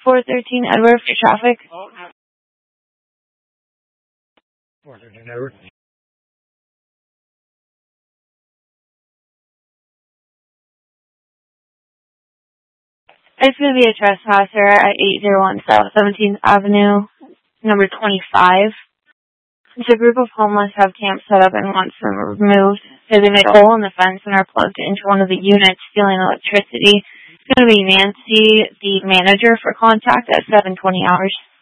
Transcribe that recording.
413 Edward for traffic. 413 Edward. It's going to be a trespasser at 801 South 17th Avenue, number 25. It's a group of homeless have camps set up and wants them removed. So they made a hole in the fence and are plugged into one of the units stealing electricity. It's going to be Nancy, the manager, for contact at 7:20 hours.